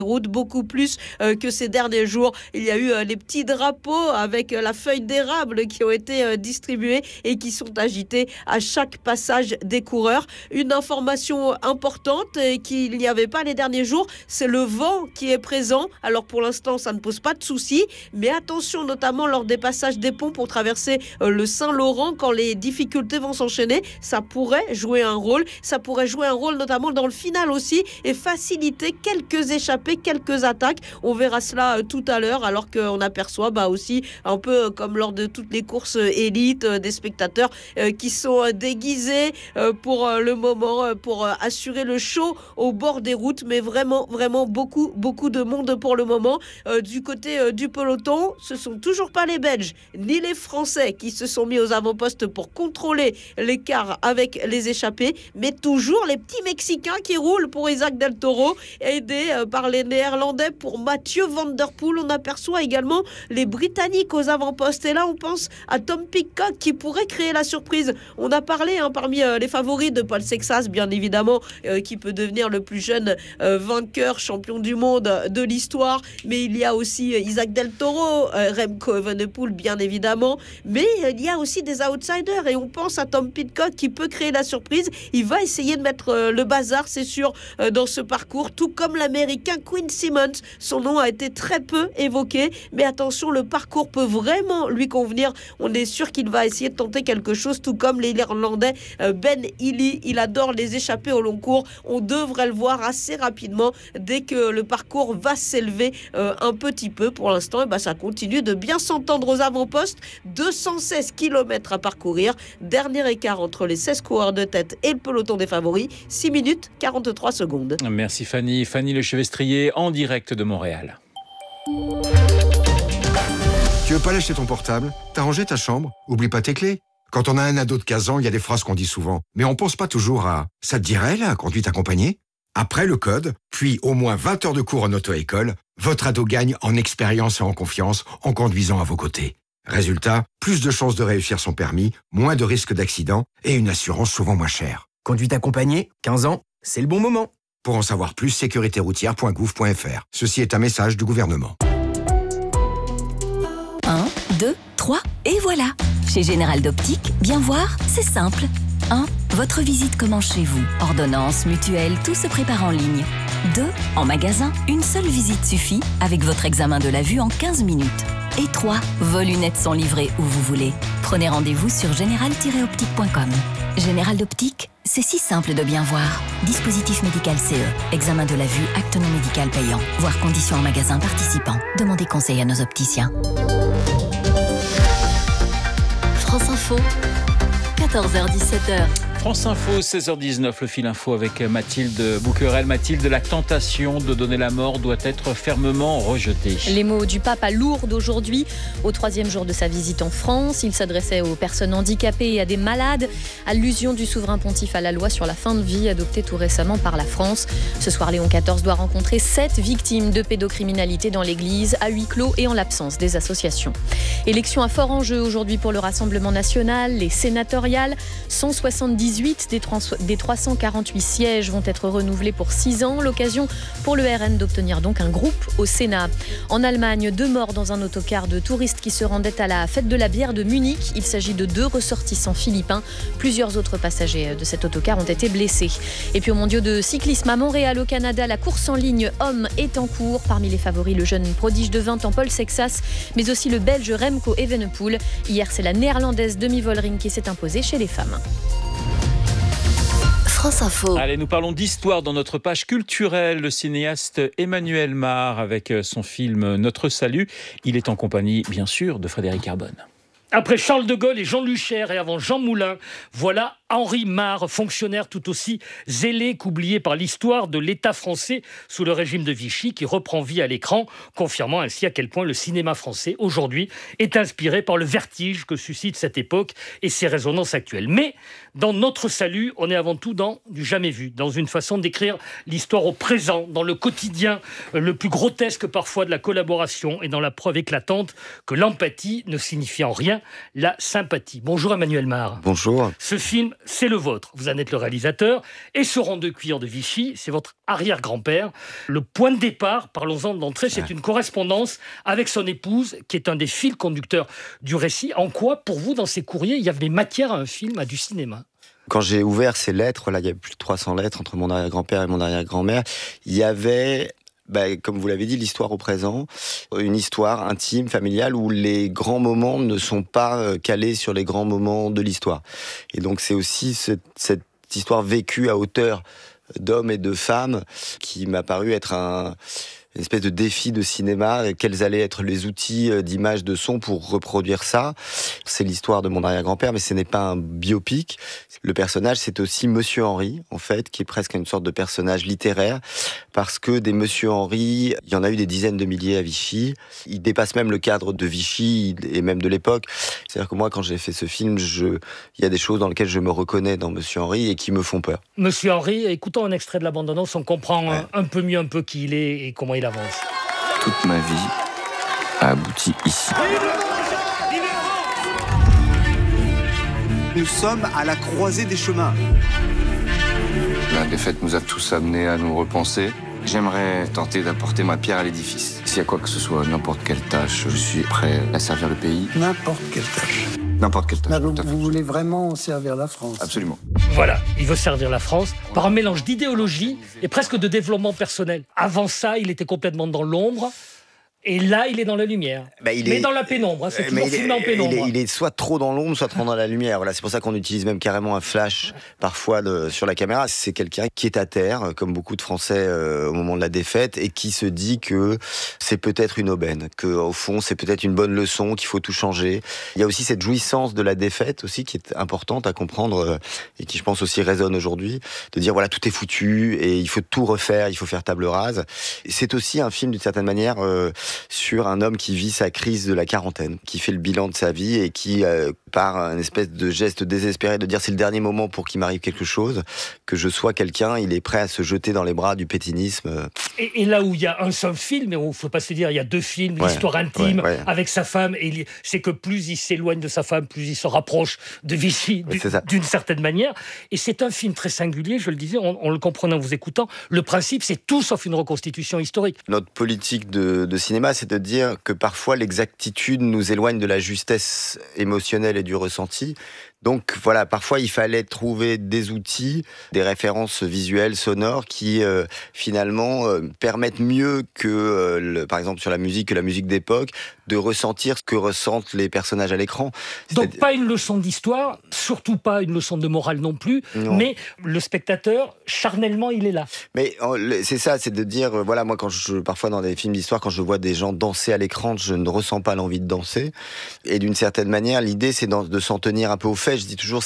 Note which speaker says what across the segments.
Speaker 1: route, beaucoup plus que ces derniers jours. Il y a eu les petits drapeaux avec la feuille d'érable qui ont été distribués et qui sont agités à chaque passage des coureurs. Une information importante qu'il n'y avait pas les derniers jours, c'est le vent qui est présent. Alors pour l'instant, ça ne pose pas de soucis, mais attention notamment lors des passages des ponts pour traverser le Saint-Laurent, quand les difficultés vont s'enchaîner, ça pourrait jouer un rôle. Ça pourrait jouer un rôle notamment dans le final aussi et faciliter quelques échappées, quelques attaques. On verra cela tout à l'heure, alors qu'on aperçoit aussi un peu comme lors de toutes les courses élites, des spectateurs qui sont déguisés pour le moment, pour assurer le show au bord des routes, mais vraiment beaucoup de monde pour le moment. Du côté du peloton, ce sont toujours pas les Belges ni les Français qui se sont mis aux avant-postes pour contrôler l'écart avec les échappés, mais toujours les petits Mexicains qui roulent pour Isaac Del Toro, aidés par les Néerlandais pour Mathieu Van Der Poel. On aperçoit également les Britanniques aux avant-postes, et là on pense à Tom Pidcock qui pourrait créer la surprise. On a parlé parmi les favoris de Paul Sexas, bien évidemment, qui peut devenir le plus jeune vainqueur, champion du monde de l'histoire, mais il y a aussi Isaac Del Toro, Remco Evenepoel bien évidemment, mais il y a aussi des outsiders, et on pense à Tom Pidcock qui peut créer la surprise. Il va essayer de mettre le bazar, c'est sûr, dans ce parcours, tout comme l'américain Quinn Simmons. Son nom a été très peu évoqué, mais attention, le parcours peut vraiment lui convenir. On est sûr qu'il va essayer de tenter quelque chose, tout comme l'Irlandais Ben Healy. Il adore les échappées au long cours. On devrait le voir assez rapidement dès que le parcours va s'élever un petit peu. Pour l'instant, ça continue de bien s'entendre aux avant-postes. 216 km à parcourir. Dernier écart entre les 16 coureurs de tête et le peloton des favoris. 6 minutes 43 secondes.
Speaker 2: Merci Fanny. Fanny Lechevestrier en direct de Montréal.
Speaker 3: Tu veux pas lâcher ton portable? T'as rangé ta chambre? Oublie pas tes clés. Quand on a un ado de 15 ans, il y a des phrases qu'on dit souvent. Mais on pense pas toujours à « ça te dirait la conduite accompagnée ?» Après le code, puis au moins 20 heures de cours en auto-école, votre ado gagne en expérience et en confiance en conduisant à vos côtés. Résultat, plus de chances de réussir son permis, moins de risques d'accident et une assurance souvent moins chère.
Speaker 4: Conduite accompagnée, 15 ans, c'est le bon moment.
Speaker 3: Pour en savoir plus, sécuritéroutière.gouv.fr. Ceci est un message du gouvernement.
Speaker 5: 1, 2, 3, et voilà. Chez Général d'Optique, bien voir, c'est simple. 1. Votre visite commence chez vous. Ordonnance, mutuelle, tout se prépare en ligne. 2. En magasin, une seule visite suffit avec votre examen de la vue en 15 minutes. Et 3. Vos lunettes sont livrées où vous voulez. Prenez rendez-vous sur général-optique.com. Général d'Optique, c'est si simple de bien voir. Dispositif médical CE. Examen de la vue, acte non médical payant. Voir conditions en magasin participant. Demandez conseil à nos opticiens. France Info, 14h-17h.
Speaker 2: France Info, 16h19, le fil info avec Mathilde Bouquerel. Mathilde, la tentation de donner la mort doit être fermement rejetée.
Speaker 6: Les mots du pape à Lourdes aujourd'hui, au 3e jour de sa visite en France. Il s'adressait aux personnes handicapées et à des malades. Allusion du souverain pontife à la loi sur la fin de vie adoptée tout récemment par la France. Ce soir, Léon XIV doit rencontrer 7 victimes de pédocriminalité dans l'église, à huis clos et en l'absence des associations. Élection à fort enjeu aujourd'hui pour le Rassemblement national. Les sénatoriales, 178 des 348 sièges vont être renouvelés pour 6 ans. L'occasion pour le RN d'obtenir donc un groupe au Sénat. En Allemagne, 2 morts dans un autocar de touristes qui se rendaient à la fête de la bière de Munich. Il s'agit de 2 ressortissants philippins. Plusieurs autres passagers de cet autocar ont été blessés. Et puis aux mondiaux de cyclisme à Montréal, au Canada, la course en ligne homme est en cours. Parmi les favoris, le jeune prodige de 20 ans Paul Sexas, mais aussi le belge Remco Evenepoel. Hier, c'est la néerlandaise Demi Vollering qui s'est imposée chez les femmes.
Speaker 5: France Info.
Speaker 2: Allez, nous parlons d'histoire dans notre page culturelle. Le cinéaste Emmanuel Mar avec son film Notre Salut. Il est en compagnie, bien sûr, de Frédéric Carbone.
Speaker 7: Après Charles de Gaulle et Jean Lucher et avant Jean Moulin, voilà Henri Mar, fonctionnaire tout aussi zélé qu'oublié par l'histoire de l'État français sous le régime de Vichy, qui reprend vie à l'écran, confirmant ainsi à quel point le cinéma français, aujourd'hui, est inspiré par le vertige que suscite cette époque et ses résonances actuelles. Mais, dans Notre Salut, on est avant tout dans du jamais vu, dans une façon d'écrire l'histoire au présent, dans le quotidien le plus grotesque parfois de la collaboration et dans la preuve éclatante que l'empathie ne signifie en rien la sympathie. Bonjour Emmanuel Mar.
Speaker 8: Bonjour.
Speaker 7: Ce film c'est le vôtre. Vous en êtes le réalisateur. Et ce rond de cuir de Vichy, c'est votre arrière-grand-père. Le point de départ, parlons-en d'entrée, c'est une correspondance avec son épouse, qui est un des fils conducteurs du récit. En quoi, pour vous, dans ces courriers, il y avait matière à un film, à du cinéma ?
Speaker 8: Quand j'ai ouvert ces lettres, là, il y avait plus de 300 lettres entre mon arrière-grand-père et mon arrière-grand-mère, il y avait... comme vous l'avez dit, l'histoire au présent, une histoire intime, familiale, où les grands moments ne sont pas calés sur les grands moments de l'histoire. Et donc c'est aussi cette histoire vécue à hauteur d'hommes et de femmes qui m'a paru être une espèce de défi de cinéma, et quels allaient être les outils d'image, de son pour reproduire ça. C'est l'histoire de mon arrière-grand-père, mais ce n'est pas un biopic. Le personnage, c'est aussi Monsieur Henri, en fait, qui est presque une sorte de personnage littéraire, parce que des Monsieur Henri, il y en a eu des dizaines de milliers à Vichy. Il dépasse même le cadre de Vichy et même de l'époque. C'est-à-dire que moi, quand j'ai fait ce film, il y a des choses dans lesquelles je me reconnais dans Monsieur Henri et qui me font peur.
Speaker 7: Monsieur Henri, écoutons un extrait de la bande-annonce, on comprend un peu mieux qui il est et comment il avance.
Speaker 9: Toute ma vie a abouti ici.
Speaker 10: Nous sommes à la croisée des chemins.
Speaker 9: La défaite nous a tous amenés à nous repenser. J'aimerais tenter d'apporter ma pierre à l'édifice. S'il y a quoi que ce soit, n'importe quelle tâche, je suis prêt à servir le pays.
Speaker 10: N'importe quelle tâche.
Speaker 9: N'importe quelle tâche.
Speaker 10: Vous voulez vraiment servir la France ?
Speaker 9: Absolument.
Speaker 7: Voilà, il veut servir la France par un mélange d'idéologie et presque de développement personnel. Avant ça, il était complètement dans l'ombre. Et là, il est dans la lumière. Mais dans la pénombre, c'est toujours filmé en pénombre.
Speaker 8: Il est soit trop dans l'ombre, soit trop dans la lumière. Voilà, c'est pour ça qu'on utilise même carrément un flash parfois sur la caméra. C'est quelqu'un qui est à terre, comme beaucoup de Français au moment de la défaite, et qui se dit que c'est peut-être une aubaine, que au fond c'est peut-être une bonne leçon, qu'il faut tout changer. Il y a aussi cette jouissance de la défaite aussi qui est importante à comprendre et qui, je pense, aussi résonne aujourd'hui, de dire voilà, tout est foutu et il faut tout refaire, il faut faire table rase. Et c'est aussi un film d'une certaine manière sur un homme qui vit sa crise de la quarantaine, qui fait le bilan de sa vie et qui, par un espèce de geste désespéré de dire c'est le dernier moment pour qu'il m'arrive quelque chose, que je sois quelqu'un, il est prêt à se jeter dans les bras du pétinisme.
Speaker 7: Et là où il y a un seul film, et il ne faut pas se dire il y a deux films, l'histoire intime avec sa femme, et c'est que plus il s'éloigne de sa femme, plus il se rapproche de Vichy d'une certaine manière. Et c'est un film très singulier, je le disais, on le comprenait en vous écoutant. Le principe, c'est tout sauf une reconstitution historique.
Speaker 8: Notre politique de cinéma, c'est de dire que parfois l'exactitude nous éloigne de la justesse émotionnelle et du ressenti. Donc voilà, parfois il fallait trouver des outils, des références visuelles, sonores qui finalement permettent mieux que, par exemple sur la musique d'époque, de ressentir ce que ressentent les personnages à l'écran.
Speaker 7: Donc pas une leçon d'histoire, surtout pas une leçon de morale non plus, mais le spectateur, charnellement, il est là. Mais
Speaker 8: c'est ça, c'est de dire, voilà, moi parfois dans des films d'histoire, quand je vois des gens danser à l'écran, je ne ressens pas l'envie de danser. Et d'une certaine manière, l'idée c'est de s'en tenir un peu au fait. Je dis toujours,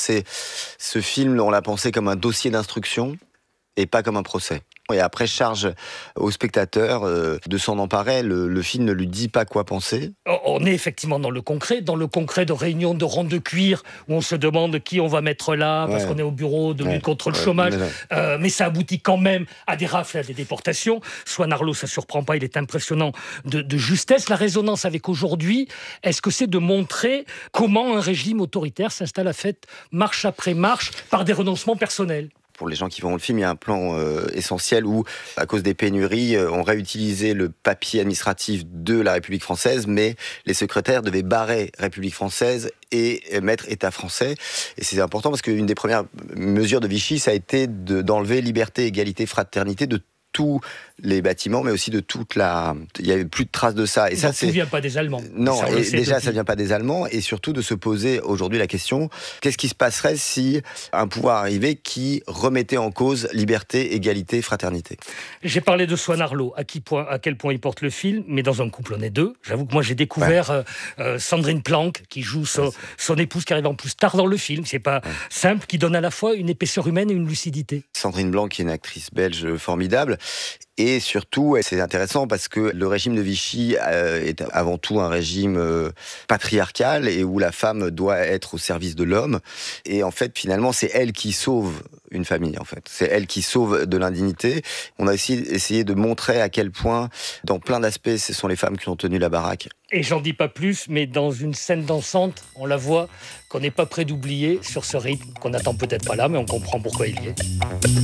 Speaker 8: ce film, on l'a pensé comme un dossier d'instruction et pas comme un procès. Et après, charge au spectateur de s'en emparer. Le film ne lui dit pas quoi penser.
Speaker 7: On est effectivement dans le concret de réunions de ronds de cuir où on se demande qui on va mettre là parce qu'on est au bureau de lutte contre le chômage. Mais ça aboutit quand même à des rafles, à des déportations. Swan Arlo, ça ne surprend pas, il est impressionnant de justesse. La résonance avec aujourd'hui, est-ce que c'est de montrer comment un régime autoritaire s'installe à fait marche après marche par des renoncements personnels ?
Speaker 8: Pour les gens qui verront le film, il y a un plan essentiel où, à cause des pénuries, on réutilisait le papier administratif de la République française, mais les secrétaires devaient barrer République française et mettre État français. Et c'est important parce qu'une des premières mesures de Vichy, ça a été d'enlever liberté, égalité, fraternité de tous les bâtiments, mais aussi de toute la... Il n'y avait plus de traces de ça. Et ça
Speaker 7: ne vient pas des Allemands.
Speaker 8: Non, et déjà, ça ne vient pas des Allemands. Et surtout de se poser aujourd'hui la question, qu'est-ce qui se passerait si un pouvoir arrivait qui remettait en cause liberté, égalité, fraternité ?
Speaker 7: J'ai parlé de Swan Arlo, à quel point il porte le film, mais dans un couple, on est deux. J'avoue que moi, j'ai découvert Sandrine Planck, qui joue son épouse, qui arrive en plus tard dans le film. C'est pas simple, qui donne à la fois une épaisseur humaine et une lucidité.
Speaker 8: Sandrine Blanc, qui est une actrice belge formidable. Et surtout, c'est intéressant parce que le régime de Vichy est avant tout un régime patriarcal et où la femme doit être au service de l'homme. Et en fait, finalement, c'est elle qui sauve une famille, en fait. C'est elle qui sauve de l'indignité. On a aussi essayé de montrer à quel point, dans plein d'aspects, ce sont les femmes qui ont tenu la baraque.
Speaker 7: Et j'en dis pas plus, mais dans une scène dansante, on la voit qu'on n'est pas prêt d'oublier sur ce rythme qu'on n'attend peut-être pas là, mais on comprend pourquoi il y est.